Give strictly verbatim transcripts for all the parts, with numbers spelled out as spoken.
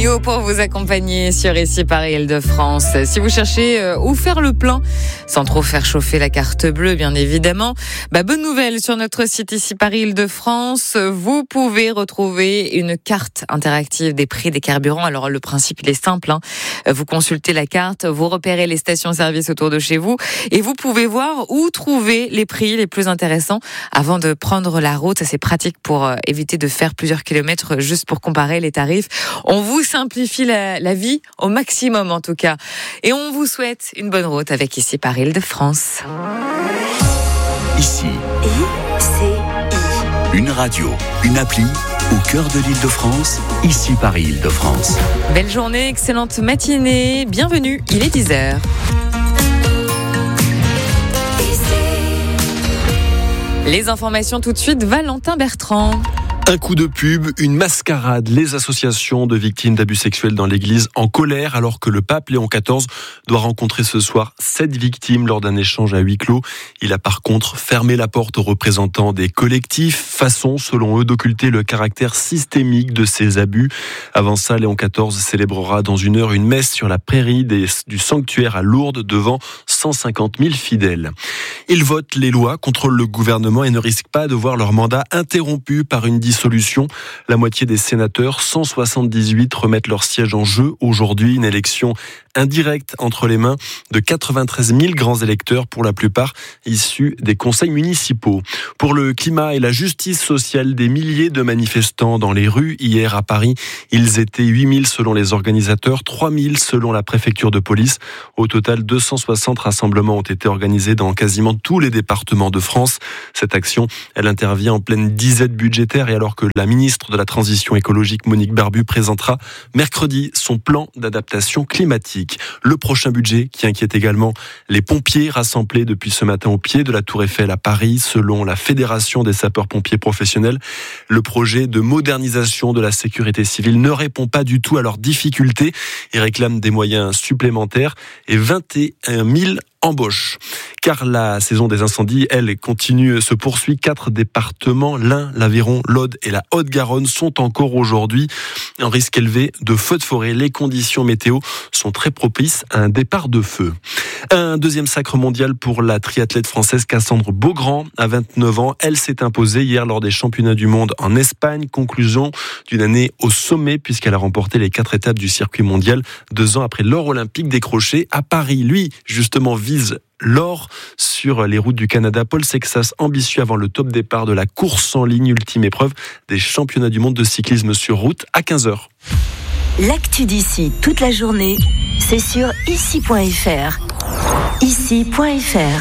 Maillot pour vous accompagner sur Ici Paris Île-de-France. Si vous cherchez euh, où faire le plein, sans trop faire chauffer la carte bleue, bien évidemment, bah, bonne nouvelle sur notre site Ici Paris Île-de-France. Vous pouvez retrouver une carte interactive des prix des carburants. Alors, le principe, il est simple, hein. Vous consultez la carte, vous repérez les stations-service autour de chez vous et vous pouvez voir où trouver les prix les plus intéressants avant de prendre la route. Ça, c'est pratique pour euh, éviter de faire plusieurs kilomètres juste pour comparer les tarifs. On vous simplifie la, la vie au maximum en tout cas. Et on vous souhaite une bonne route avec Ici Paris Île-de-France. Ici. I C I. Une radio, une appli au cœur de l'Île-de-France. Ici Paris Île-de-France. Belle journée, excellente matinée. Bienvenue, il est dix heures. Les informations tout de suite, Valentin Bertrand. Un coup de pub, une mascarade. Les associations de victimes d'abus sexuels dans l'église en colère alors que le pape Léon quatorze doit rencontrer ce soir sept victimes lors d'un échange à huis clos. Il a par contre fermé la porte aux représentants des collectifs, façon selon eux d'occulter le caractère systémique de ces abus. Avant ça, Léon quatorze célébrera dans une heure une messe sur la prairie des, du sanctuaire à Lourdes devant cent cinquante mille fidèles. Ils votent les lois, contrôlent le gouvernement et ne risquent pas de voir leur mandat interrompu par une dissolution. La moitié des sénateurs, cent soixante-dix-huit, remettent leur siège en jeu aujourd'hui. Une élection indirecte entre les mains de quatre-vingt-treize mille grands électeurs, pour la plupart issus des conseils municipaux. Pour le climat et la justice sociale, des milliers de manifestants dans les rues hier à Paris. Ils étaient huit mille selon les organisateurs, trois mille selon la préfecture de police. Au total, deux cent soixante rassemblements ont été organisés dans quasiment tous les départements de France. Cette action, elle intervient en pleine disette budgétaire et alors que la ministre de la Transition écologique, Monique Barbu, présentera mercredi son plan d'adaptation climatique. Le prochain budget qui inquiète également les pompiers rassemblés depuis ce matin au pied de la Tour Eiffel à Paris. Selon la Fédération des sapeurs-pompiers professionnels, le projet de modernisation de la sécurité civile ne répond pas du tout à leurs difficultés. Ils réclament des moyens supplémentaires et vingt et un mille embauche. Car la saison des incendies, elle, continue, se poursuit. Quatre départements, l'Ain, l'Aveyron, l'Aude et la Haute-Garonne sont encore aujourd'hui en risque élevé de feux de forêt. Les conditions météo sont très propices à un départ de feu. Un deuxième sacre mondial pour la triathlète française Cassandre Beaugrand. À vingt-neuf ans, elle s'est imposée hier lors des championnats du monde en Espagne. Conclusion d'une année au sommet puisqu'elle a remporté les quatre étapes du circuit mondial deux ans après l'or olympique décroché à Paris. Lui, justement, vise l'or sur les routes du Canada. Paul Sexas, ambitieux avant le top départ de la course en ligne, ultime épreuve des championnats du monde de cyclisme sur route à quinze heures. L'actu d'ici toute la journée, c'est sur ici point f r. ici point f r.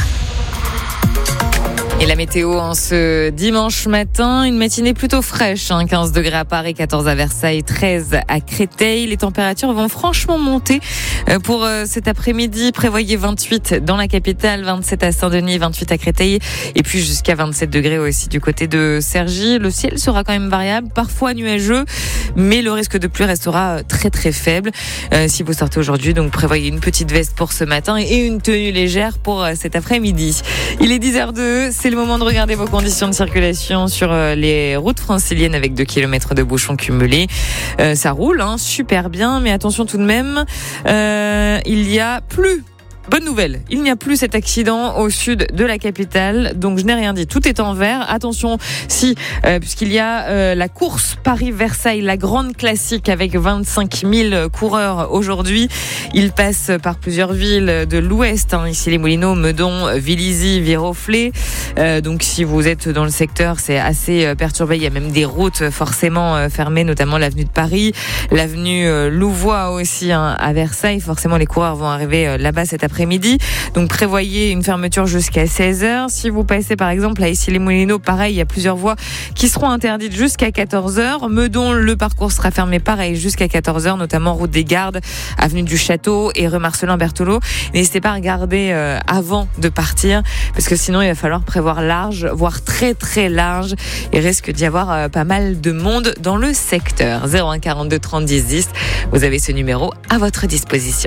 Et la météo en ce dimanche matin, une matinée plutôt fraîche, hein, quinze degrés à Paris, quatorze à Versailles, treize à Créteil. Les températures vont franchement monter pour cet après-midi. Prévoyez vingt-huit dans la capitale, vingt-sept à Saint-Denis, vingt-huit à Créteil et puis jusqu'à vingt-sept degrés aussi du côté de Cergy. Le ciel sera quand même variable, parfois nuageux, mais le risque de pluie restera très très faible. Euh, si vous sortez aujourd'hui, donc prévoyez une petite veste pour ce matin et une tenue légère pour cet après-midi. Il est dix heures deux, c'est le moment de regarder vos conditions de circulation sur les routes franciliennes avec deux kilomètres de bouchons cumulés. Euh, ça roule, hein, super bien, mais attention tout de même, euh, il y a plus. Bonne nouvelle, il n'y a plus cet accident au sud de la capitale, donc je n'ai rien dit, tout est en vert. Attention, si, euh, puisqu'il y a euh, la course Paris-Versailles, la grande classique avec vingt-cinq mille coureurs aujourd'hui. Il passe par plusieurs villes de l'ouest, hein, ici les Moulineaux, Meudon, Villizy, Viroflay. Euh, donc si vous êtes dans le secteur, c'est assez euh, perturbé. Il y a même des routes forcément euh, fermées, notamment l'avenue de Paris, l'avenue euh, Louvois aussi, hein, à Versailles. Forcément, les coureurs vont arriver euh, là-bas cet après-midi. Après-midi. Donc prévoyez une fermeture jusqu'à seize heures. Si vous passez par exemple à Issy-les-Moulineaux, pareil, il y a plusieurs voies qui seront interdites jusqu'à quatorze heures. Meudon, le parcours sera fermé pareil jusqu'à quatorze heures, notamment route des Gardes, avenue du Château et rue Marcelin-Berthelot. N'hésitez pas à regarder euh, avant de partir parce que sinon il va falloir prévoir large, voire très très large. Il risque d'y avoir euh, pas mal de monde dans le secteur. zéro un quarante-deux trente dix dix. Vous avez ce numéro à votre disposition.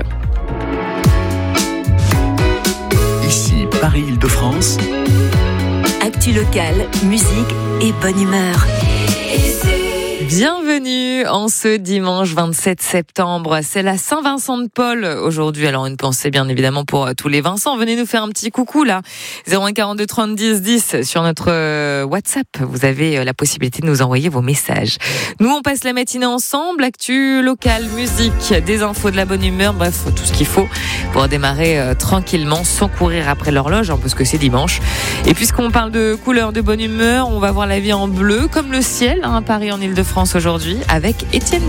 Ici, Paris Île-de-France. Actu locale, musique et bonne humeur. Bienvenue en ce dimanche vingt-sept septembre. C'est la Saint-Vincent de Paul aujourd'hui. Alors une pensée bien évidemment pour tous les Vincent. Venez nous faire un petit coucou là. zéro un quarante-deux trente dix dix sur notre WhatsApp. Vous avez la possibilité de nous envoyer vos messages. Nous on passe la matinée ensemble. Actu locale, musique, des infos, de la bonne humeur. Bref, tout ce qu'il faut pour démarrer euh, tranquillement sans courir après l'horloge hein, parce que c'est dimanche. Et puisqu'on parle de couleur, de bonne humeur, on va voir la vie en bleu comme le ciel hein, à Paris en Île-de-France aujourd'hui avec Étienne